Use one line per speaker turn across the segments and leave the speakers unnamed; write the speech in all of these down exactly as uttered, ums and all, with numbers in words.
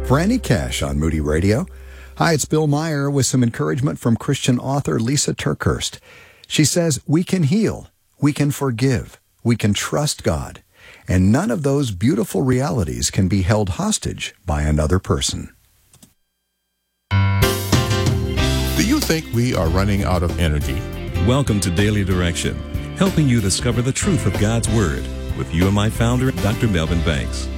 For Annie Cash on Moody Radio. Hi, it's Bill Meyer with some encouragement from Christian author Lisa TerKeurst. She says, we can heal, we can forgive, we can trust God, and none of those beautiful realities can be held hostage by another person.
Do you think we are running out of energy?
Welcome to Daily Direction, helping you discover the truth of God's Word with U M I founder, Doctor Melvin Banks.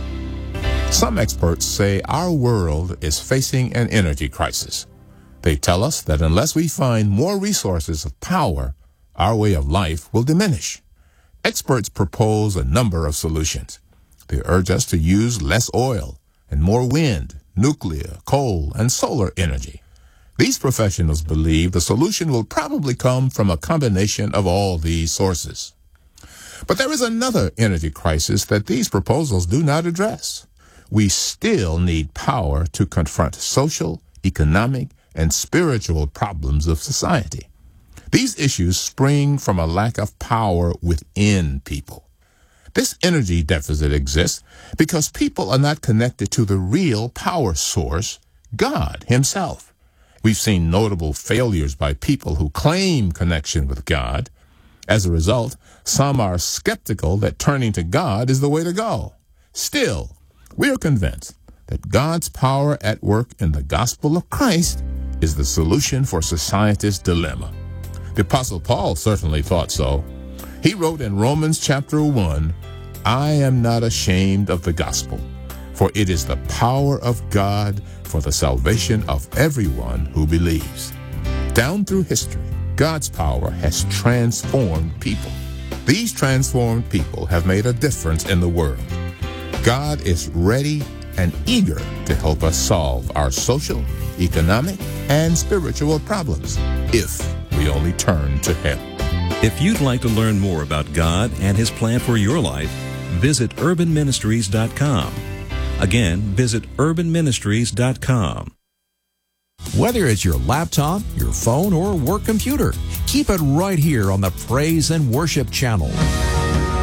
Some experts say our world is facing an energy crisis. They tell us that unless we find more resources of power, our way of life will diminish. Experts propose a number of solutions. They urge us to use less oil and more wind, nuclear, coal, and solar energy. These professionals believe the solution will probably come from a combination of all these sources. But there is another energy crisis that these proposals do not address. We still need power to confront social, economic, and spiritual problems of society. These issues spring from a lack of power within people. This energy deficit exists because people are not connected to the real power source, God Himself. We've seen notable failures by people who claim connection with God. As a result, some are skeptical that turning to God is the way to go. Still, we are convinced that God's power at work in the gospel of Christ is the solution for society's dilemma. The Apostle Paul certainly thought so. He wrote in Romans chapter one, I am not ashamed of the gospel, for it is the power of God for the salvation of everyone who believes. Down through history, God's power has transformed people. These transformed people have made a difference in the world. God is ready and eager to help us solve our social, economic, and spiritual problems if we only turn to Him.
If you'd like to learn more about God and His plan for your life, visit urban ministries dot com. Again, visit urban ministries dot com.
Whether it's your laptop, your phone, or work computer, keep it right here on the Praise and Worship Channel.